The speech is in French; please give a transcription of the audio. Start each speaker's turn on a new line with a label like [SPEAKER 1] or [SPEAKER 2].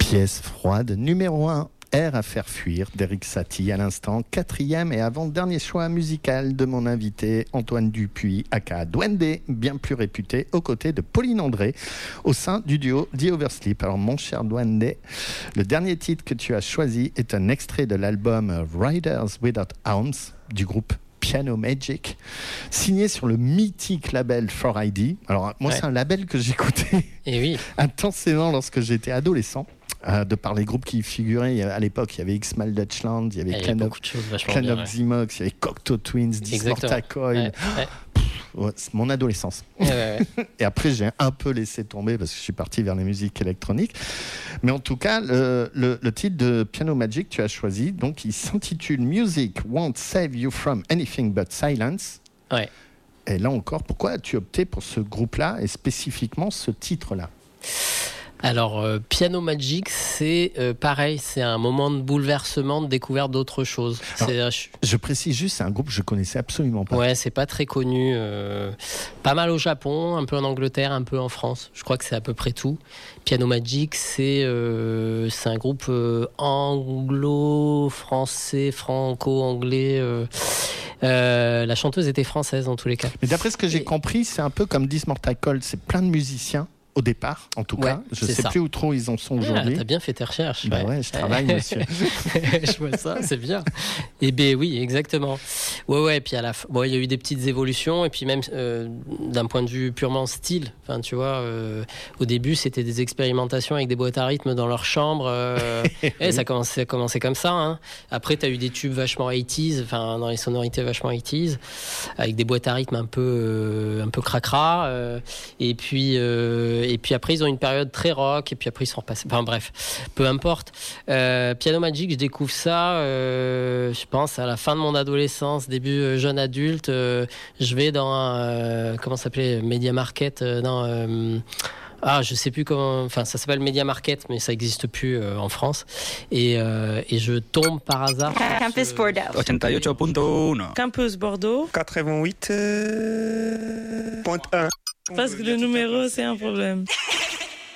[SPEAKER 1] Pièce froide, numéro 1. Air à faire fuir d'Eric Satie à l'instant, 4e et avant-dernier choix musical de mon invité Antoine Dupuis, aka Duende, bien plus réputé, aux côtés de Pauline André, au sein du duo The Oversleep. Alors mon cher Duende, le dernier titre que tu as choisi est un extrait de l'album Riders Without Arms du groupe Piano Magic, signé sur le mythique label 4ID. Alors moi c'est un label que j'écoutais intensément lorsque j'étais adolescent. De par les groupes qui y figuraient à l'époque, il y avait X-Mal Dutchland, il y avait Clan of Ximox, il y avait Cocteau Twins, Dismorta Coil. C'est mon adolescence. Et après, j'ai un peu laissé tomber parce que je suis parti vers les musiques électroniques. Mais en tout cas, le titre de Piano Magic, tu as choisi, donc il s'intitule Music Won't Save You From Anything But Silence. Et là encore, pourquoi as-tu opté pour ce groupe-là et spécifiquement ce titre-là ?
[SPEAKER 2] Alors, Piano Magic, c'est pareil, c'est un moment de bouleversement, de découverte d'autre chose.
[SPEAKER 1] Alors, je précise juste, c'est un groupe que je connaissais absolument pas.
[SPEAKER 2] Ouais, c'est pas très connu. Pas mal au Japon, un peu en Angleterre, un peu en France. Je crois que c'est à peu près tout. Piano Magic, c'est un groupe anglo-français, franco-anglais. La chanteuse était française en tous les cas.
[SPEAKER 1] Mais d'après ce que j'ai compris, c'est un peu comme Dismortal Coil, c'est plein de musiciens. Au départ, en tout cas. Je ne sais plus où trop ils en sont aujourd'hui.
[SPEAKER 2] T'as bien fait tes recherches.
[SPEAKER 1] Je travaille, monsieur.
[SPEAKER 2] Je vois ça, c'est bien. Et ben oui, exactement. Ouais. Puis à la fin, il y a eu des petites évolutions. Et puis même d'un point de vue purement style, enfin, tu vois, au début, c'était des expérimentations avec des boîtes à rythme dans leur chambre. Ça a commencé comme ça. Hein. Après, tu as eu des tubes vachement 80s, enfin, dans les sonorités vachement 80s, avec des boîtes à rythme un peu cracra. Et puis après, ils ont une période très rock, et puis après, ils sont repassés. Enfin bref, peu importe. Piano Magic, je découvre ça, je pense, à la fin de mon adolescence, début jeune adulte. Je vais dans comment ça s'appelait, Media Market, je sais plus comment. Enfin, ça s'appelle Media Market, mais ça n'existe plus en France. Et je tombe par hasard.
[SPEAKER 3] Campus Bordeaux.
[SPEAKER 4] 88.1.
[SPEAKER 3] Campus Bordeaux.
[SPEAKER 4] 88.1.
[SPEAKER 3] Parce que le numéro, c'est un problème.